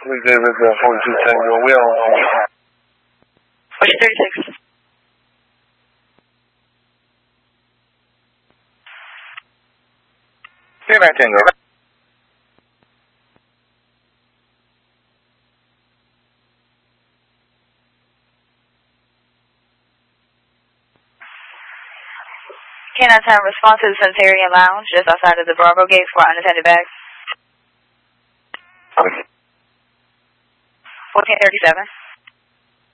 We David 42 Tango. We on. What's your 36? You're 9 Tango. Canine time response to the Centurion Lounge, just outside of the Bravo gate for unattended bags. 1437.